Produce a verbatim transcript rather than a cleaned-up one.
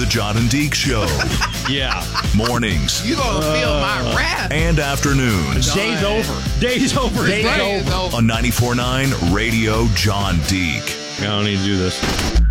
John and Deke Show. Yeah. Mornings. You gonna feel my wrath. And afternoons. Day's over. Day's over. Day's Right. over. On ninety-four point nine Radio John Deke. I don't need to do this.